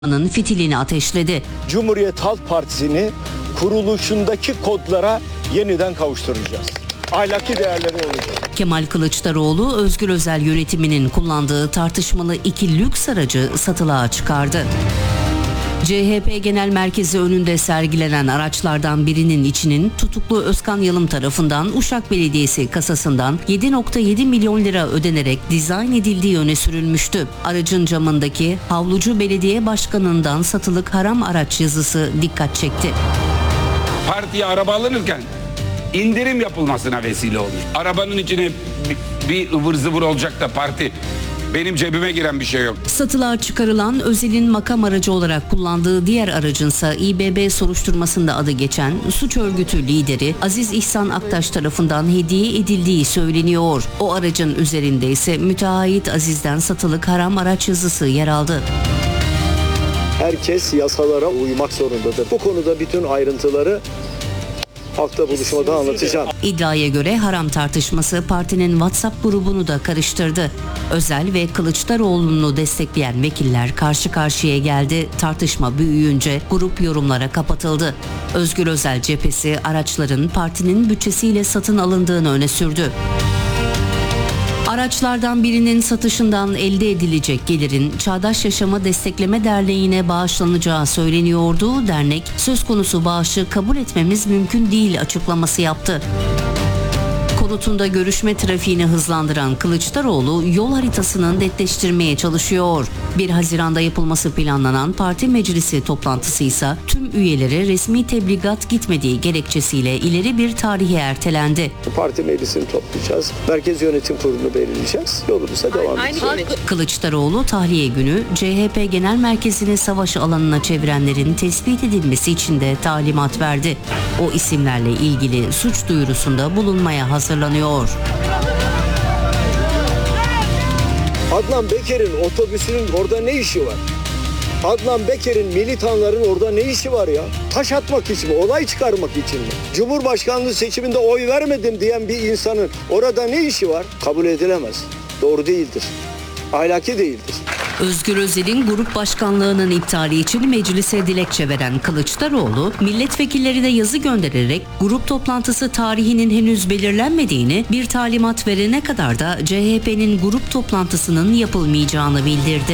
fitilini ateşledi. Cumhuriyet Halk Partisi'ni kuruluşundaki kodlara yeniden kavuşturacağız. Ahlaki değerleri olacak. Kemal Kılıçdaroğlu, Özgür Özel yönetiminin kullandığı tartışmalı 2 lüks aracı satılığa çıkardı. CHP Genel Merkezi önünde sergilenen araçlardan birinin içinin tutuklu Özkan Yalım tarafından Uşak Belediyesi kasasından 7,7 milyon lira ödenerek dizayn edildiği öne sürülmüştü. Aracın camındaki Havlucu Belediye Başkanı'ndan satılık haram araç yazısı dikkat çekti. Partiye araba alınırken indirim yapılmasına vesile olmuş. Arabanın içine bir ıvır zıvır olacak da parti, benim cebime giren bir şey yok. Satılığa çıkarılan Özel'in makam aracı olarak kullandığı diğer aracınsa İBB soruşturmasında adı geçen suç örgütü lideri Aziz İhsan Aktaş tarafından hediye edildiği söyleniyor. O aracın üzerinde ise müteahhit Aziz'den satılık haram araç yazısı yer aldı. Herkes yasalara uymak zorundadır. Bu konuda bütün ayrıntıları hafta buluşmada anlatacağım. İddiaya göre haram tartışması partinin WhatsApp grubunu da karıştırdı. Özel ve Kılıçdaroğlu'nu destekleyen vekiller karşı karşıya geldi. Tartışma büyüyünce grup yorumlara kapatıldı. Özgür Özel cephesi araçların partinin bütçesiyle satın alındığını öne sürdü. Araçlardan birinin satışından elde edilecek gelirin Çağdaş Yaşamı Destekleme Derneği'ne bağışlanacağı söyleniyordu. Dernek, söz konusu bağışı kabul etmemiz mümkün değil açıklaması yaptı. Konutunda görüşme trafiğini hızlandıran Kılıçdaroğlu yol haritasını netleştirmeye çalışıyor. 1 Haziran'da yapılması planlanan parti meclisi toplantısı ise tüm üyelere resmi tebligat gitmediği gerekçesiyle ileri bir tarihe ertelendi. Parti meclisini toplayacağız. Merkez Yönetim Kurulu'nu belirleyeceğiz. Yolumuza devam edeceğiz. Kılıçdaroğlu tahliye günü CHP Genel Merkezi'ni savaş alanına çevirenlerin tespit edilmesi için de talimat verdi. O isimlerle ilgili suç duyurusunda bulunmaya hazırlanıyor. Adnan Beker'in otobüsünün orada ne işi var? Adnan Beker'in militanların orada ne işi var ya? Taş atmak için mi? Olay çıkarmak için mi? Cumhurbaşkanlığı seçiminde oy vermedim diyen bir insanın orada ne işi var? Kabul edilemez. Doğru değildir. Ahlaki değildir. Özgür Özel'in grup başkanlığının iptali için meclise dilekçe veren Kılıçdaroğlu, milletvekillerine yazı göndererek grup toplantısı tarihinin henüz belirlenmediğini, bir talimat verene kadar da CHP'nin grup toplantısının yapılmayacağını bildirdi.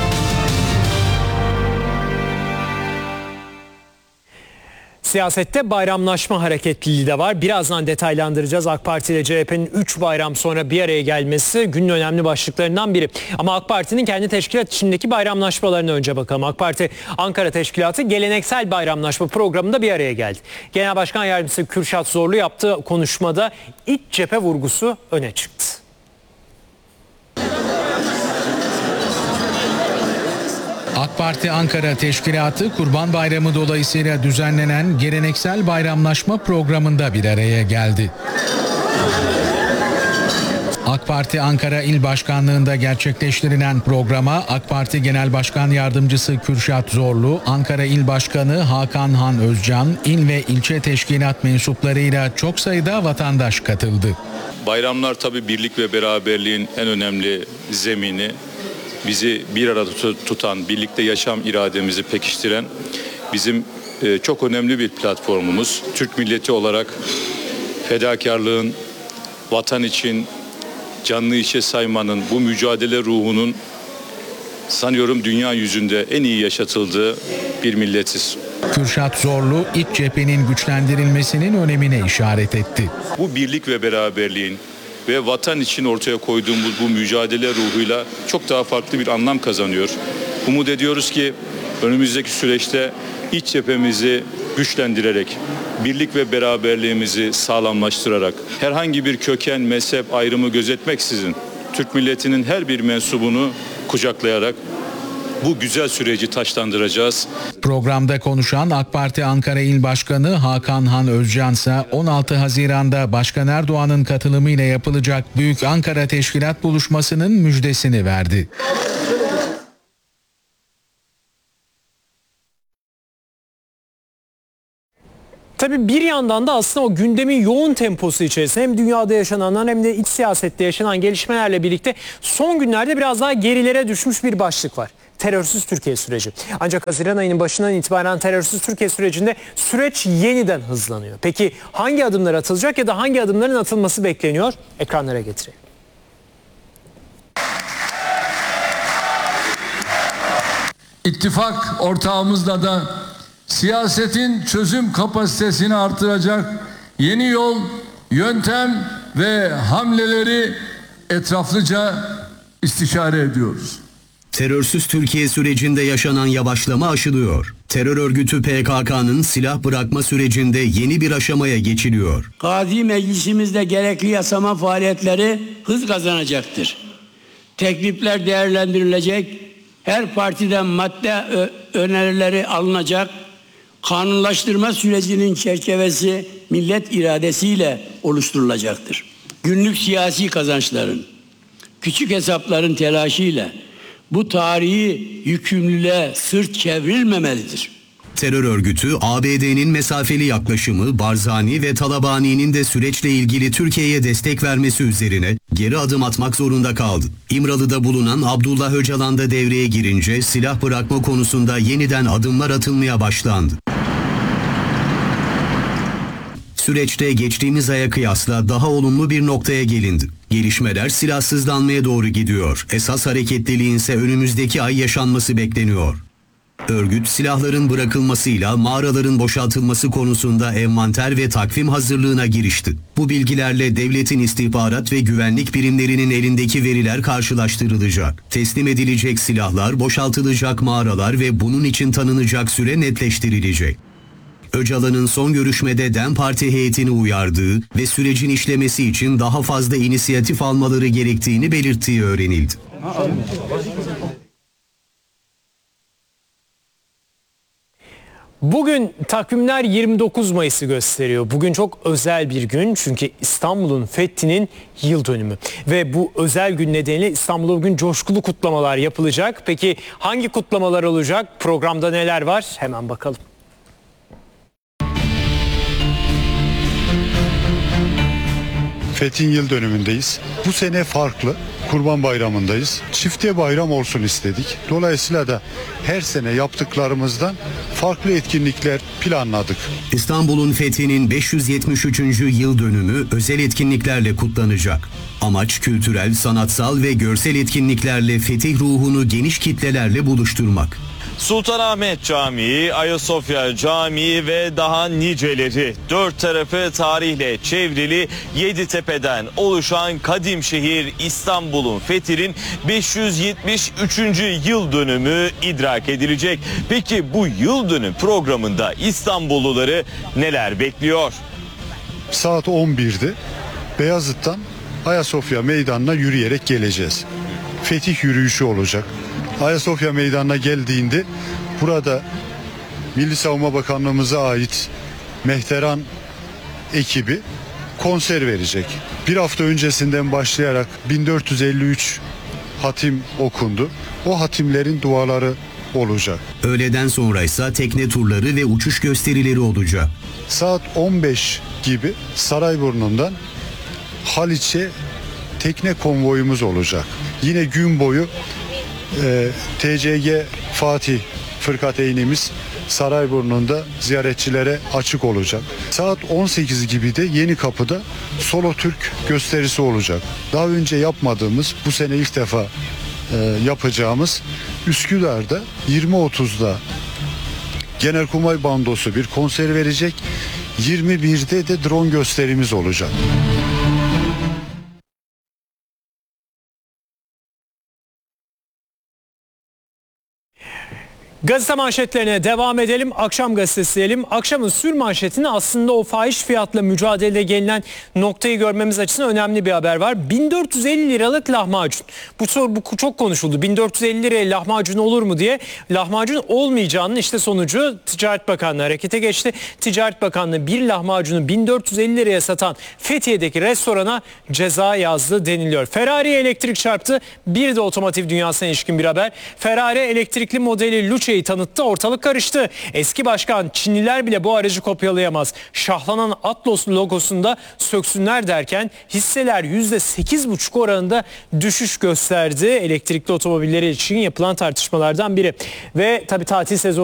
Siyasette bayramlaşma hareketliliği de var. Birazdan detaylandıracağız. AK Parti ile CHP'nin 3 bayram sonra bir araya gelmesi günün önemli başlıklarından biri. Ama AK Parti'nin kendi teşkilat içindeki bayramlaşmalarına önce bakalım. AK Parti Ankara Teşkilatı geleneksel bayramlaşma programında bir araya geldi. Genel Başkan Yardımcısı Kürşat Zorlu yaptığı konuşmada iç cephe vurgusu öne çıktı. AK Parti Ankara Teşkilatı Kurban Bayramı dolayısıyla düzenlenen geleneksel bayramlaşma programında bir araya geldi. AK Parti Ankara İl Başkanlığı'nda gerçekleştirilen programa AK Parti Genel Başkan Yardımcısı Kürşat Zorlu, Ankara İl Başkanı Hakan Han Özcan, il ve ilçe teşkilat mensuplarıyla çok sayıda vatandaş katıldı. Bayramlar tabii birlik ve beraberliğin en önemli zemini. Bizi bir arada tutan, birlikte yaşam irademizi pekiştiren bizim çok önemli bir platformumuz. Türk milleti olarak fedakarlığın, vatan için canlı içe saymanın, bu mücadele ruhunun sanıyorum dünya yüzünde en iyi yaşatıldığı bir milletiz. Kürşat Zorlu, iç cephenin güçlendirilmesinin önemine işaret etti. Bu birlik ve beraberliğin ve vatan için ortaya koyduğumuz bu mücadele ruhuyla çok daha farklı bir anlam kazanıyor. Umut ediyoruz ki önümüzdeki süreçte iç cephemizi güçlendirerek, birlik ve beraberliğimizi sağlamlaştırarak, herhangi bir köken, mezhep ayrımı gözetmeksizin Türk milletinin her bir mensubunu kucaklayarak bu güzel süreci taçlandıracağız. Programda konuşan AK Parti Ankara İl Başkanı Hakan Han Özcan ise 16 Haziran'da Başkan Erdoğan'ın katılımıyla yapılacak Büyük Ankara Teşkilat buluşmasının müjdesini verdi. Tabii bir yandan da aslında o gündemin yoğun temposu içerisinde hem dünyada yaşananlar hem de iç siyasette yaşanan gelişmelerle birlikte son günlerde biraz daha gerilere düşmüş bir başlık var. terörsüz Türkiye süreci. Ancak Haziran ayının başından itibaren terörsüz Türkiye sürecinde süreç yeniden hızlanıyor. Peki hangi adımlar atılacak ya da hangi adımların atılması bekleniyor? Ekranlara getirelim. İttifak ortağımızla da siyasetin çözüm kapasitesini artıracak yeni yol, yöntem ve hamleleri etraflıca istişare ediyoruz. Terörsüz Türkiye sürecinde yaşanan yavaşlama aşılıyor. Terör örgütü PKK'nın silah bırakma sürecinde yeni bir aşamaya geçiliyor. Gazi Meclisimizde gerekli yasama faaliyetleri hız kazanacaktır. Teklifler değerlendirilecek, her partiden madde önerileri alınacak, kanunlaştırma sürecinin çerçevesi millet iradesiyle oluşturulacaktır. Günlük siyasi kazançların, küçük hesapların telaşıyla bu tarihi yükümlülüğe sırt çevrilmemelidir. Terör örgütü ABD'nin mesafeli yaklaşımı, Barzani ve Talabani'nin de süreçle ilgili Türkiye'ye destek vermesi üzerine geri adım atmak zorunda kaldı. İmralı'da bulunan Abdullah Öcalan da devreye girince silah bırakma konusunda yeniden adımlar atılmaya başlandı. Süreçte geçtiğimiz aya kıyasla daha olumlu bir noktaya gelindi. Gelişmeler silahsızlanmaya doğru gidiyor. Esas hareketliliğin ise önümüzdeki ay yaşanması bekleniyor. Örgüt silahların bırakılmasıyla mağaraların boşaltılması konusunda envanter ve takvim hazırlığına girişti. Bu bilgilerle devletin istihbarat ve güvenlik birimlerinin elindeki veriler karşılaştırılacak. Teslim edilecek silahlar, boşaltılacak mağaralar ve bunun için tanınacak süre netleştirilecek. Öcalan'ın son görüşmede DEM Parti heyetini uyardığı ve sürecin işlemesi için daha fazla inisiyatif almaları gerektiğini belirttiği öğrenildi. Bugün takvimler 29 Mayıs'ı gösteriyor. Bugün çok özel bir gün çünkü İstanbul'un fethinin yıl dönümü. Ve bu özel gün nedeniyle İstanbul'da bugün coşkulu kutlamalar yapılacak. Peki hangi kutlamalar olacak? Programda neler var? Hemen bakalım. Fethin yıl dönümündeyiz. Bu sene farklı. Kurban Bayramı'ndayız. Çifte bayram olsun istedik. Dolayısıyla da her sene yaptıklarımızdan farklı etkinlikler planladık. İstanbul'un fethinin 573. yıl dönümü özel etkinliklerle kutlanacak. Amaç kültürel, sanatsal ve görsel etkinliklerle fetih ruhunu geniş kitlelerle buluşturmak. Sultanahmet Camii, Ayasofya Camii ve daha niceleri, dört tarafı tarihle çevrili Yeditepe'den oluşan kadim şehir İstanbul'un fethinin 573. yıl dönümü idrak edilecek. Peki bu yıl dönüm programında İstanbulluları neler bekliyor? Saat 11'de Beyazıt'tan Ayasofya Meydanı'na yürüyerek geleceğiz. Fetih yürüyüşü olacak. Ayasofya Meydanı'na geldiğinde burada Milli Savunma Bakanlığımıza ait Mehteran ekibi konser verecek. Bir hafta öncesinden başlayarak 1453 hatim okundu. O hatimlerin duaları olacak. Öğleden sonra ise tekne turları ve uçuş gösterileri olacak. Saat 15 gibi Sarayburnu'ndan Haliç'e tekne konvoyumuz olacak. Yine gün boyu TCG Fatih Fırkateynimiz Sarayburnu'nda ziyaretçilere açık olacak. Saat 18 gibi de Yenikapı'da Solo Türk gösterisi olacak. Daha önce yapmadığımız, bu sene ilk defa yapacağımız Üsküdar'da 20.30'da Genelkurmay Bandosu bir konser verecek. 21'de de drone gösterimiz olacak. Gazete manşetlerine devam edelim. Akşam gazetesi diyelim. Akşamın sür manşetinde aslında o fahiş fiyatla mücadelede gelinen noktayı görmemiz açısından önemli bir haber var. 1450 liralık lahmacun. Bu çok konuşuldu. 1450 liraya lahmacun olur mu diye. Lahmacun olmayacağının işte sonucu Ticaret Bakanlığı harekete geçti. Ticaret Bakanlığı bir lahmacunu 1450 liraya satan Fethiye'deki restorana ceza yazdı deniliyor. Ferrari'ye elektrik çarptı. Bir de otomotiv dünyasına ilişkin bir haber. Ferrari elektrikli modeli Luce'yi projeyi tanıttı, ortalık karıştı. Eski başkan Çinliler bile bu aracı kopyalayamaz. Şahlanan Atlos logosunda söksünler derken hisseler %8,5 oranında düşüş gösterdi. Elektrikli otomobilleri için yapılan tartışmalardan biri. Ve tabii tatil sezonu